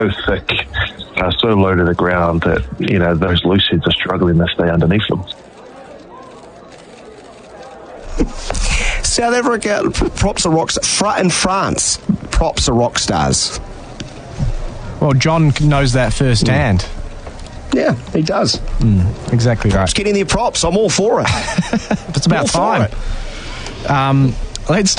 thick, so low to the ground that, those loose heads are struggling to stay underneath them. South Africa props are rocks. In France, props are rock stars. Well, John knows that firsthand. Yeah, he does. Exactly right. Props getting their props. I'm all for it. It's about time. Let's